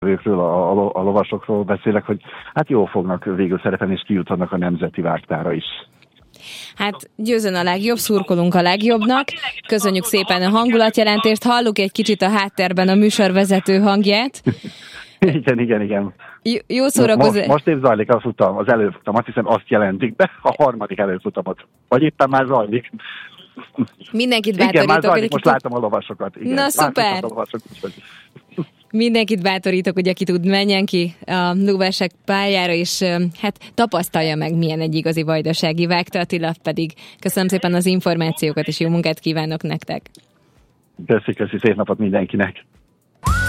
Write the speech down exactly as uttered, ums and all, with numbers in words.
résztvevőkről, a, a, a lovasokról beszélek, hogy hát jól fognak végül szerepelni, és kijuthatnak a nemzeti vágtára is. Hát győzön a legjobb, szurkolunk a legjobbnak. Köszönjük szépen a hangulatjelentést, halljuk egy kicsit a háttérben a műsorvezető hangját. Igen, igen, igen. J- jó szórakozás. Most, most épp zajlik a futam, az előfutam, azt hiszem azt jelentik be, a harmadik előfutamot. Vagy éppen már zajlik. Mindenkit bátorítok. Igen, már zajlik, aki most tud... látom a lovasokat. Igen, Na szuper! Lovasok, Mindenkit bátorítok, hogy aki tud, menjen ki a lovasok pályára, és hát tapasztalja meg, milyen egy igazi vajdasági vágta. Attila pedig köszönöm szépen az információkat, és jó munkát kívánok nektek. Köszi, köszi, szép napot mindenkinek.